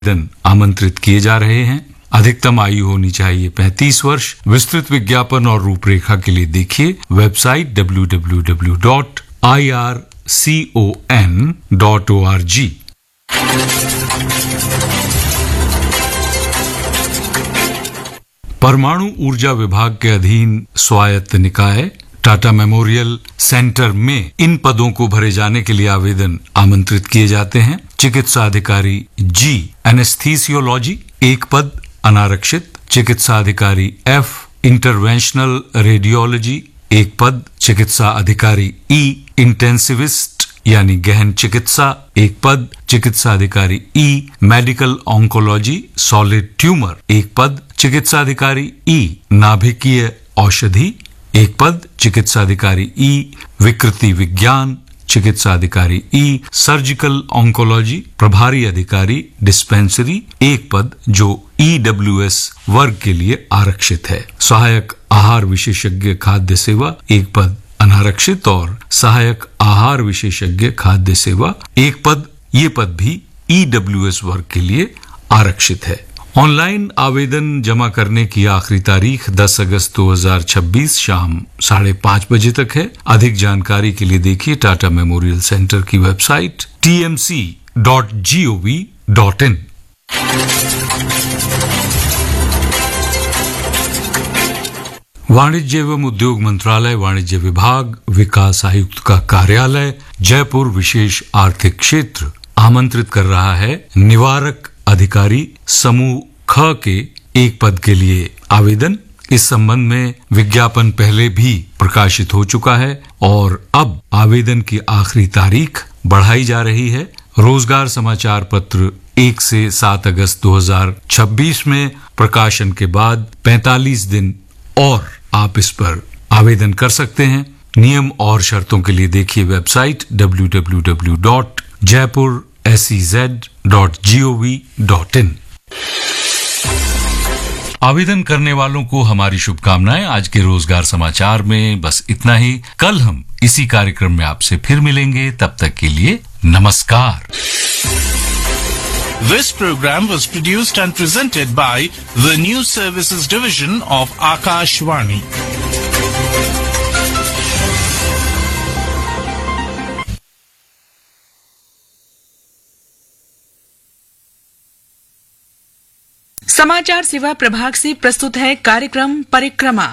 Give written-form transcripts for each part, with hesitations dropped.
आमंत्रित किए जा रहे हैं। अधिकतम आयु होनी चाहिए 35 वर्ष। विस्तृत विज्ञापन और रूपरेखा के लिए देखिए वेबसाइट www.ircon.org। परमाणु ऊर्जा विभाग के अधीन स्वायत्त निकाय टाटा मेमोरियल सेंटर में इन पदों को भरे जाने के लिए आवेदन आमंत्रित किए जाते हैं। चिकित्सा अधिकारी जी एनेस्थीसियोलॉजी 1 पद अनारक्षित। चिकित्सा अधिकारी एफ इंटरवेंशनल रेडियोलॉजी 1 पद। चिकित्सा अधिकारी ई इंटेंसिविस्ट यानी गहन चिकित्सा 1 पद। चिकित्सा अधिकारी ई मेडिकल ऑन्कोलॉजी सॉलिड ट्यूमर 1 पद। चिकित्सा अधिकारी ई नाभिकीय औषधि 1 पद। चिकित्सा अधिकारी ई विकृति विज्ञान। चिकित्सा अधिकारी ई सर्जिकल ऑन्कोलॉजी प्रभारी अधिकारी डिस्पेंसरी 1 पद जो EWS वर्ग के लिए आरक्षित है। सहायक आहार विशेषज्ञ खाद्य सेवा 1 पद अनारक्षित और सहायक आहार विशेषज्ञ खाद्य सेवा 1 पद, ये पद भी EWS वर्ग के लिए आरक्षित है। ऑनलाइन आवेदन जमा करने की आखिरी तारीख 10 अगस्त 2026 शाम 5:30 बजे तक है। अधिक जानकारी के लिए देखिए टाटा मेमोरियल सेंटर की वेबसाइट tmc.gov.in। वाणिज्य एवं उद्योग मंत्रालय, वाणिज्य विभाग, विकास आयुक्त का कार्यालय, जयपुर विशेष आर्थिक क्षेत्र आमंत्रित कर रहा है निवारक अधिकारी समूह ख के 1 पद के लिए आवेदन। इस संबंध में विज्ञापन पहले भी प्रकाशित हो चुका है और अब आवेदन की आखिरी तारीख बढ़ाई जा रही है। रोजगार समाचार पत्र 1 से 7 अगस्त 2026 में प्रकाशन के बाद 45 दिन और आप इस पर आवेदन कर सकते हैं। नियम और शर्तों के लिए देखिए वेबसाइट www.jaipur.sez.gov.in। आवेदन करने वालों को हमारी शुभकामनाएं। आज के रोजगार समाचार में बस इतना ही। कल हम इसी कार्यक्रम में आपसे फिर मिलेंगे, तब तक के लिए नमस्कार। This program was produced and presented by the News Services Division of Akashvani. समाचार सेवा प्रभाग से प्रस्तुत है कार्यक्रम परिक्रमा।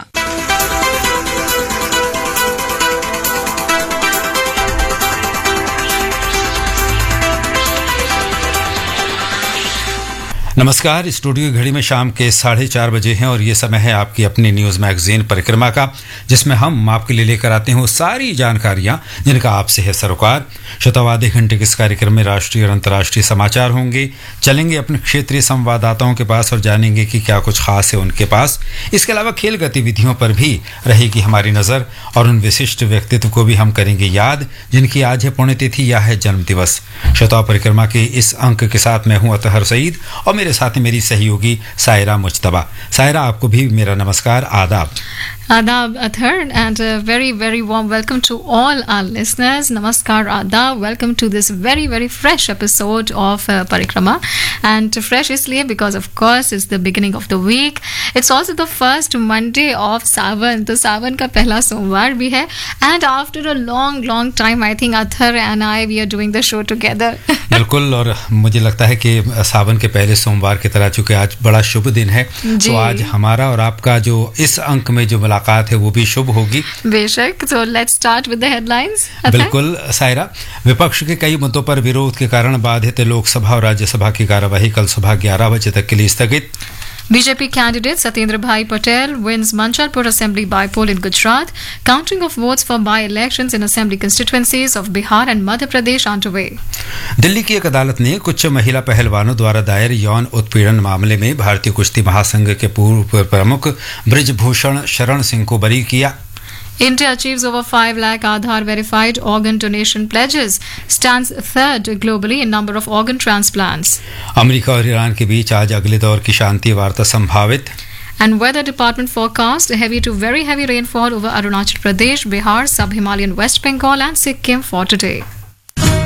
नमस्कार। स्टूडियो घड़ी में शाम के 4:30 बजे हैं और ये समय है आपकी अपनी न्यूज मैगजीन परिक्रमा का, जिसमें हम आपके लिए लेकर आते हैं वो सारी जानकारियां जिनका आपसे है सरोकार। श्रोताओं, आधे घंटे के इस कार्यक्रम में राष्ट्रीय और अंतर्राष्ट्रीय समाचार होंगे। चलेंगे अपने क्षेत्रीय संवाददाताओं के पास और जानेंगे कि क्या कुछ खास है उनके पास। इसके अलावा खेल गतिविधियों पर भी रहेगी हमारी नजर और उन विशिष्ट व्यक्तित्व को भी हम करेंगे याद जिनकी आज है पुण्यतिथि या है जन्म दिवस। श्रोताओं, परिक्रमा के इस अंक के साथ मैं हूं अतहर सईद और मेरे साथ ही मेरी सहयोगी सायरा मुज्तबा। सायरा, आपको भी मेरा नमस्कार, आदाब। Adab Athar, and a very, very warm welcome to all our listeners. Namaskar, Adab. Welcome to this very, very fresh episode of Parikrama. And fresh isliye because, of course, it's the beginning of the week. It's also the first Monday of Sawan. तो सावन का पहला सोमवार भी है. And after a long, long time, I think Athar and I, we are doing the show together. बिल्कुल, और मुझे लगता है कि सावन के पहले सोमवार की तरह, चूंकि आज बड़ा शुभ दिन है, तो आज हमारा और आपका जो इस अंक में जो मुलाकात है वो भी शुभ होगी। बेशक। तो let's start with the headlines. बिल्कुल सायरा, विपक्ष के कई मुद्दों पर विरोध के कारण बाधित लोकसभा और राज्यसभा की कार्यवाही कल सुबह 11 बजे तक के लिए स्थगित। BJP candidate Satyendra Bhai Patel wins Manchalpur Assembly by-poll in Gujarat. Counting of votes for by-elections in assembly constituencies of Bihar and Madhya Pradesh underway. Delhi की एक अदालत ने कुछ महिला पहलवानों द्वारा दायर यौन उत्पीड़न मामले में भारतीय कुश्ती महासंघ के पूर्व प्रमुख ब्रिजभूषण शरण सिंह को बरी किया। India achieves over 5 lakh Aadhaar verified organ donation pledges, stands third globally in number of organ transplants. America और ईरान के बीच आज अगले दौर की शांति वार्ता संभावित। And weather department forecast heavy to very heavy rainfall over Arunachal Pradesh, Bihar, Sub-Himalayan West Bengal and Sikkim for today.